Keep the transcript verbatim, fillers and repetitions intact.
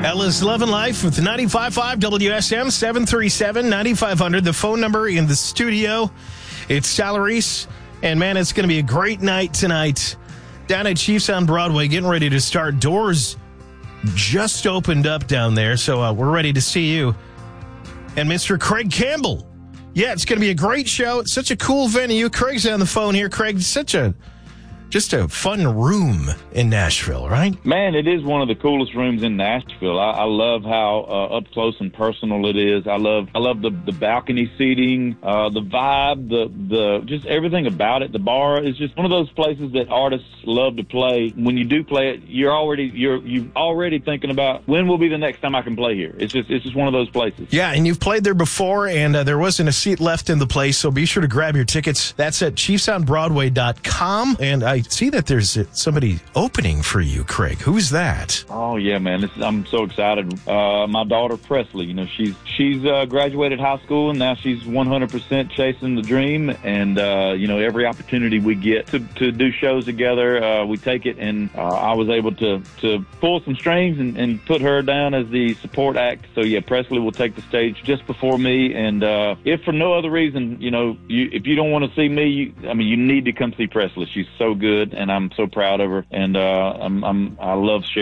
Ella's Love and Life with ninety-five point five W S M, seven three seven, nine five zero zero. The phone number in the studio. It's Salaries. And, man, it's going to be a great night tonight down at Chiefs on Broadway, getting ready to start. Doors just opened up down there, so uh, we're ready to see you. And Mister Craig Campbell. Yeah, it's going to be a great show. It's such a cool venue. Craig's on the phone here. Craig, such a... just a fun room in Nashville, right? Man, it is one of the coolest rooms in Nashville. I, I love how uh, up close and personal it is. I love I love the, the balcony seating, uh, the vibe, the the just everything about it. The bar is just one of those places that artists love to play. When you do play it, you're already you're you already thinking about when will be the next time I can play here. It's just it's just one of those places. Yeah, and you've played there before, and uh, there wasn't a seat left in the place, so be sure to grab your tickets. That's at chiefs on broadway dot com, and I I see that there's somebody opening for you, Craig. Who's that? Oh yeah, man! This is, I'm so excited. Uh, my daughter Presley. You know, she's she's uh, graduated high school and now she's one hundred percent chasing the dream. And uh, you know, every opportunity we get to, to do shows together, uh, we take it. And uh, I was able to to pull some strings and, and put her down as the support act. So yeah, Presley will take the stage just before me. And uh, if for no other reason, you know, you, if you don't want to see me, you, I mean, you need to come see Presley. She's so good. Good, and I'm so proud of her, and uh, I'm, I'm I love sharing.